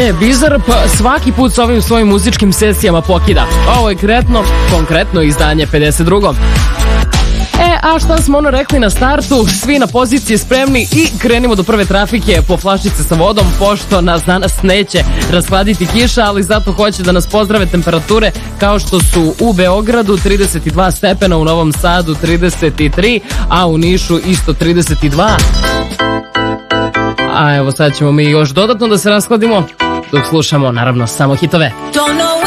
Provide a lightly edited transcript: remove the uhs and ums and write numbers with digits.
Bizarrap svaki put s ovim svojim muzičkim sesijama pokida. Ovo je konkretno izdanje 52. A šta smo rekli na startu, svi na poziciji spremni i krenimo do prve trafike po flašice sa vodom, pošto nas danas neće rashladiti kiša, ali zato hoće da nas pozdrave temperature kao što su u Beogradu 32 stepena, u Novom Sadu 33, a u Nišu isto 32. A evo sad ćemo mi još dodatno da se rashladimo dok slušamo naravno samo hitove.